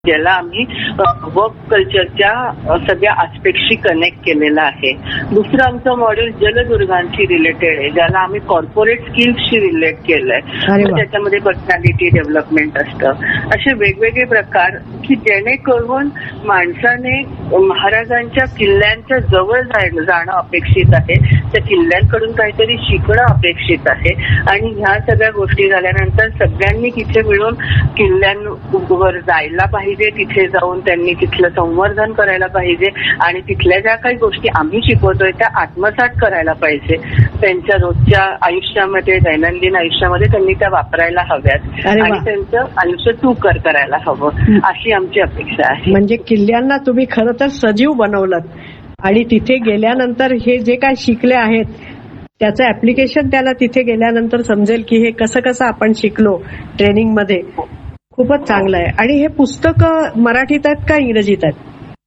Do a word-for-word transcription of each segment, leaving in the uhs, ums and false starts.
ज्याला आम्ही वर्क कल्चरच्या सगळ्या आस्पेक्टशी कनेक्ट केलेला आहे. दुसरं आमचं मॉड्यूल जलदुर्गांशी रिलेटेड आहे, ज्याला आम्ही कॉर्पोरेट स्किल्सशी रिलेट केलंय. त्याच्यामध्ये पर्सनॅलिटी डेव्हलपमेंट असतं. असे वेगवेगळे प्रकार की जेणेकरून माणसाने महाराजांच्या किल्ल्यांच्या जवळ जाणं अपेक्षित आहे, त्या किल्ल्यांकडून काहीतरी शिकणं अपेक्षित आहे. आणि ह्या सगळ्या गोष्टी झाल्यानंतर सगळ्यांनी तिथे मिळून किल्ल्यांवर जायला पाहिजे, तिथे जाऊन त्यांनी तिथलं संवर्धन करायला पाहिजे आणि तिथल्या ज्या काही गोष्टी आम्ही शिकवतोय त्या आत्मसात करायला पाहिजे. त्यांच्या रोजच्या आयुष्यामध्ये, दैनंदिन आयुष्यामध्ये त्यांनी त्या वापरायला हव्यात आणि त्यांचं आयुष्य सुकर करायला हवं, अशी आमची अपेक्षा आहे. म्हणजे किल्ल्यांना तुम्ही खरं तर सजीव बनवलं आणि तिथे गेल्यानंतर हे जे काय शिकले आहेत त्याचं ऍप्लिकेशन त्याला तिथे गेल्यानंतर समजेल की हे कसं कसं आपण शिकलो ट्रेनिंग मध्ये. खूपच चांगलं आहे. आणि हे पुस्तक मराठीत आहेत का इंग्रजीत आहेत?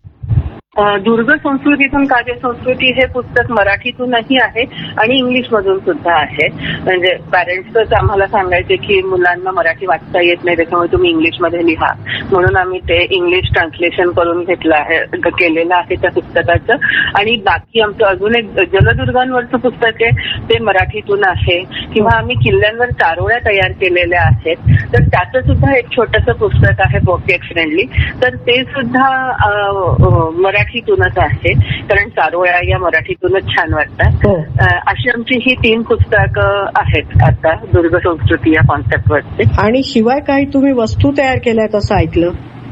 दुर्ग संस्कृतीतून कार्यसंस्कृती हे पुस्तक मराठीतूनही आहे आणि इंग्लिश मधून सुद्धा आहे. म्हणजे पॅरेंट्सच आम्हाला सांगायचे की मुलांना मराठी वाचता येत नाही, त्याच्यामुळे तुम्ही इंग्लिशमध्ये लिहा, म्हणून आम्ही ते इंग्लिश ट्रान्सलेशन करून घेतलं आहे, केलेलं आहे त्या पुस्तकाचं. आणि बाकी आमचं अजून एक जलदुर्गांवरचं पुस्तक आहे, ते मराठीतून आहे. किंवा आम्ही किल्ल्यांवर चारोळ्या तयार केलेल्या आहेत, तर त्याचं सुद्धा एक छोटंसं पुस्तक आहे पॉकेट फ्रेंडली, तर ते सुद्धा मराठी मराठीतूनच आहे, कारण चारोळ्या या मराठीतूनच छान वाटतात. अशी आमची ही तीन पुस्तकं आहेत आता दुर्ग संस्कृती या कॉन्सेप्टवरती. आणि शिवाय काही तुम्ही वस्तू तयार केल्यात असं ऐकलं?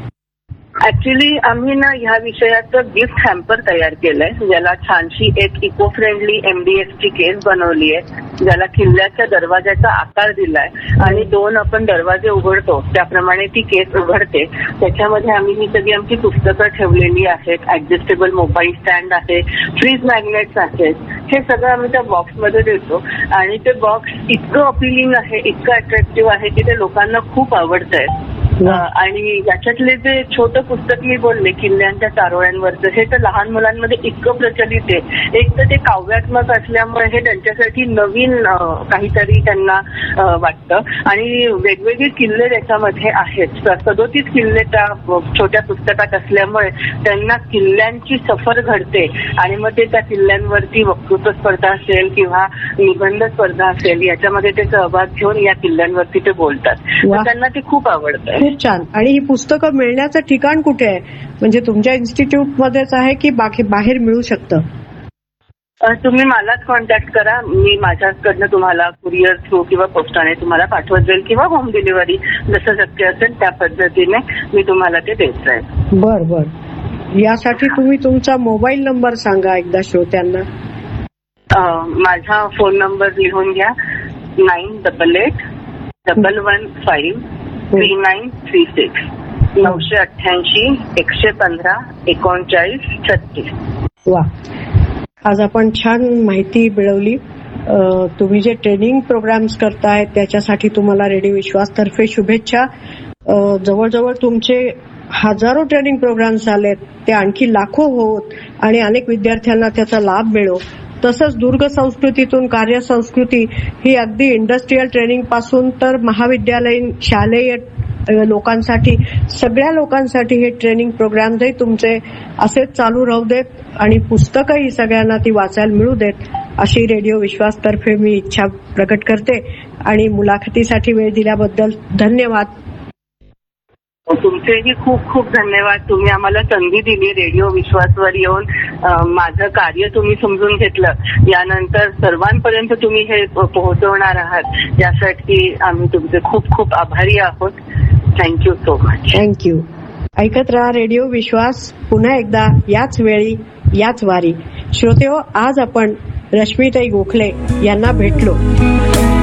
ऍक्च्युली आम्ही ना ह्या विषयाचं गिफ्ट हॅम्पर तयार केलंय, ज्याला छानशी एक इको फ्रेंडली एमडीएफची केस बनवली आहे, ज्याला किल्ल्याच्या दरवाजाचा आकार दिलाय आणि दोन आपण दरवाजे उघडतो त्याप्रमाणे ती केस उघडते. त्याच्यामध्ये आम्ही ही सगळी आमची पुस्तकं ठेवलेली आहेत. ऍडजस्टेबल मोबाईल स्टँड आहे, फ्रीज मॅग्नेट्स आहेत. हे सगळं आम्ही त्या बॉक्समध्ये देतो आणि ते बॉक्स इतकं अपिलिंग आहे, इतकं अट्रॅक्टिव्ह आहे की ते लोकांना खूप आवडतंय. आणि याच्यातले जे छोटं पुस्तक मी बोलले किल्ल्यांच्या चारोळ्यांवरचं, हे तर लहान मुलांमध्ये इतकं प्रचलित आहे. एक तर ते काव्यात्मक असल्यामुळे हे त्यांच्यासाठी नवीन काहीतरी त्यांना वाटतं. आणि वेगवेगळे किल्ले त्याच्यामध्ये आहेत, सदोतीस किल्ले त्या छोट्या पुस्तकात असल्यामुळे त्यांना किल्ल्यांची सफर घडते आणि मग ते त्या किल्ल्यांवरती वक्तृत्व स्पर्धा असेल किंवा निबंध स्पर्धा असेल याच्यामध्ये ते सहभाग घेऊन या किल्ल्यांवरती ते बोलतात. त्यांना ते खूप आवडतं. खूप छान. आणि ही पुस्तकं मिळण्याचं ठिकाण कुठे आहे? म्हणजे तुमच्या इन्स्टिट्यूट मध्येच आहे की बाकी बाहेर मिळू शकतं? तुम्ही मलाच कॉन्टॅक्ट करा, मी माझ्याकडनं तुम्हाला कुरिअर थ्रू किंवा पोस्टाने तुम्हाला पाठवत जाईल किंवा होम डिलिव्हरी जसं शक्य असेल त्या पद्धतीने मी तुम्हाला ते देत जाईल. बर बर. यासाठी तुम्ही तुमचा मोबाईल नंबर सांगा एकदा श्रोत्यांना. माझा फोन नंबर लिहून घ्या, nine double eight double one five three nine three six नऊशे अठ्ठ्याऐंशी एकशे पंधरा एकोणचाळीस छत्तीस. वा, आज आपण छान माहिती मिळवली. तुम्ही जे ट्रेनिंग प्रोग्राम्स करताय त्याच्यासाठी तुम्हाला रेडिओ विश्वास तर्फे शुभेच्छा. जवळजवळ तुमचे हजारो ट्रेनिंग प्रोग्राम्स आलेत, ते आणखी लाखो होत आणि अनेक विद्यार्थ्यांना त्याचा लाभ मिळो. तसंच दुर्ग संस्कृतीतून कार्यसंस्कृती ही अगदी इंडस्ट्रीयल ट्रेनिंग पासून तर महाविद्यालयीन शालेय लोकांसाठी, सगळ्या लोकांसाठी हे ट्रेनिंग प्रोग्रामही तुमचे असेच चालू राहू देत आणि पुस्तकंही सगळ्यांना ती वाचायला मिळू देत, अशी रेडिओ विश्वास तर्फे मी इच्छा प्रकट करते. आणि मुलाखतीसाठी वेळ दिल्याबद्दल धन्यवाद. तुमचेही खूप खूप धन्यवाद. तुम्ही आम्हाला संधी दिली रेडिओ विश्वासवर येऊन माझं कार्य तुम्ही समजून घेतलं. यानंतर सर्वांपर्यंत तुम्ही हे पोहोचवणार आहात, यासाठी आम्ही तुमचे खूप खूप आभारी आहोत. Thank you so much. थँक्यू. ऐकत राहा रेडिओ विश्वास. पुन्हा एकदा याच वेळी याच वारी. श्रोतेहो, आज आपण रश्मीताई गोखले यांना भेटलो.